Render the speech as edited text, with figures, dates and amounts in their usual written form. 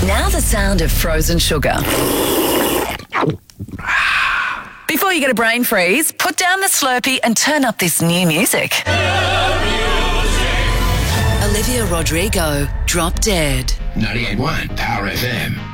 Now the sound of frozen sugar. Before you get a brain freeze, put down the Slurpee and turn up this new music. Olivia Rodrigo, Drop Dead. 98.1 Power FM.